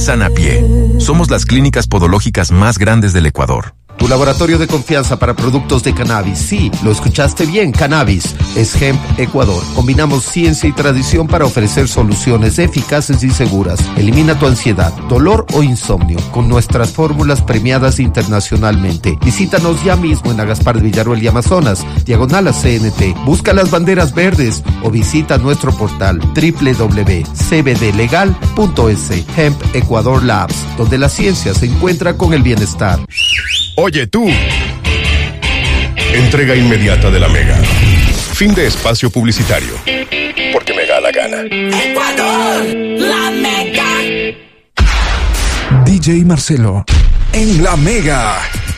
Sanapie. Somos las clínicas podológicas más grandes del Ecuador. Tu laboratorio de confianza para productos de cannabis. Sí, lo escuchaste bien, cannabis. Es Hemp Ecuador. Combinamos ciencia y tradición para ofrecer soluciones eficaces y seguras. Elimina tu ansiedad, dolor o insomnio con nuestras fórmulas premiadas internacionalmente. Visítanos ya mismo en Agaspar de Villarroel y Amazonas, diagonal a CNT. Busca las banderas verdes o visita nuestro portal www.cbdlegal.es. Hemp Ecuador Labs, donde la ciencia se encuentra con el bienestar. Oye tú, entrega inmediata de la Mega. Fin de espacio publicitario. Porque me da la gana. Ecuador, la Mega. DJ Marcelo en la Mega.